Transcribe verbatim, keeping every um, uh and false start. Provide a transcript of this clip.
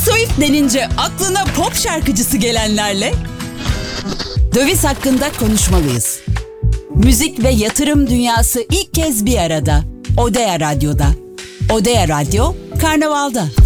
Swift denince aklına pop şarkıcısı gelenlerle döviz hakkında konuşmalıyız. Müzik ve yatırım dünyası ilk kez bir arada. Odea Radyo'da. Odea Radyo, Karnaval'da.